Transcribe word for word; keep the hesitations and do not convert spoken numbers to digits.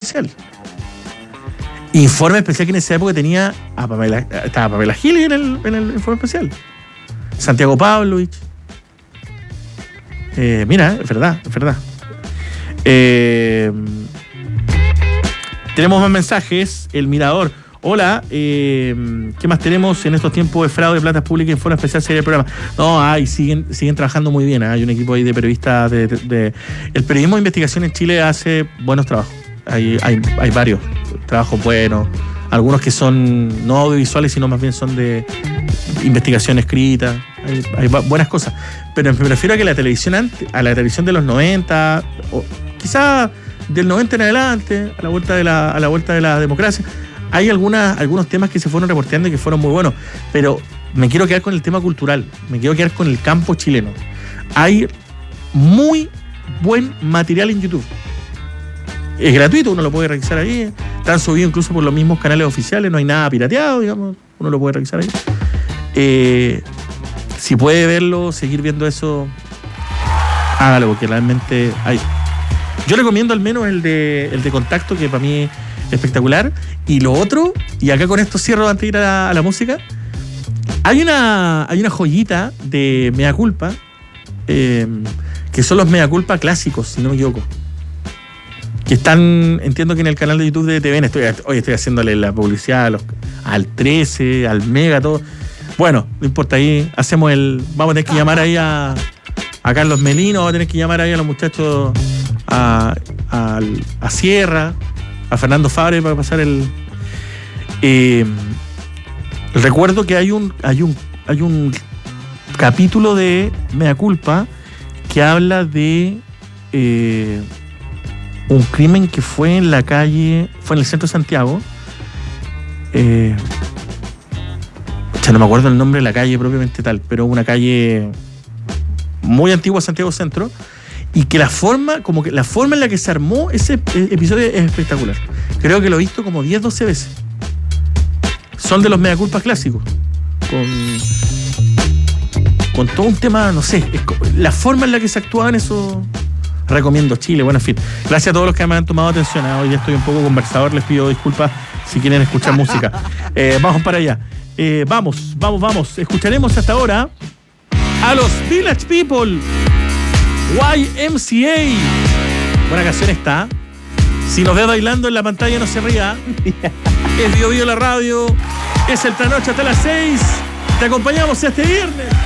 Especial. Informe Especial que en esa época tenía a Pamela, estaba Pamela Giles en el, en el Informe Especial. Santiago Pavlovich. Eh, mira, es verdad, es verdad. Eh, tenemos más mensajes. El Mirador. Hola, eh, ¿qué más tenemos en estos tiempos de fraude de platas públicas? Informe Especial sería el programa. No, hay, siguen, siguen trabajando muy bien. ¿eh? Hay un equipo ahí de periodistas. De, de, de, el periodismo de investigación en Chile hace buenos trabajos. Hay, hay, hay varios trabajos buenos. Algunos que son no audiovisuales, sino más bien son de investigación escrita. Hay, hay buenas cosas. Pero me refiero a que la televisión antes, a la televisión de los noventa, o quizás del noventa en adelante, a la vuelta de la, a la vuelta de la democracia, hay algunas, algunos temas que se fueron reporteando y que fueron muy buenos. Pero me quiero quedar con el tema cultural. Me quiero quedar con el campo chileno. Hay muy buen material en YouTube. Es gratuito, uno lo puede revisar ahí. Están subidos incluso por los mismos canales oficiales, no hay nada pirateado, digamos. Uno lo puede revisar ahí. Eh, si puede verlo, seguir viendo eso, hágalo, porque realmente hay. Yo recomiendo al menos el de, el de Contacto, que para mí es espectacular. Y lo otro, y acá con esto cierro antes de ir a la, a la música, hay una, hay una joyita de Mea Culpa, eh, que son los Mea Culpa clásicos, si no me equivoco. Que están, entiendo que en el canal de YouTube de T V N, estoy, hoy estoy haciéndole la publicidad a los, al trece, al Mega, todo. Bueno, no importa, ahí hacemos el. Vamos a tener que llamar ahí a, a Carlos Melino, vamos a tener que llamar ahí a los muchachos, a, a, a Sierra, a Fernando Fabre para pasar el. Eh, recuerdo que hay un, hay un, hay un capítulo de Mea Culpa que habla de. Eh, un crimen que fue en la calle, fue en el centro de Santiago. Eh, ya no me acuerdo el nombre de la calle propiamente tal, pero una calle muy antigua, Santiago Centro, y que la forma, como que la forma en la que se armó ese episodio es espectacular. Creo que lo he visto como diez, doce veces. Son de los Mea Culpas clásicos. Con, con todo un tema, no sé, es, la forma en la que se actuaba en eso. Recomiendo Chile, bueno, en fin. Gracias a todos los que me han tomado atención. ¿eh? Hoy ya estoy un poco conversador, les pido disculpas si quieren escuchar música. Eh, vamos para allá. Eh, vamos, vamos, vamos. Escucharemos hasta ahora a los Village People, Y M C A. Buena canción está. Si nos ves bailando en la pantalla, no se ría. Es Bio Bio la radio. Es el Trasnoche hasta las seis. Te acompañamos este viernes.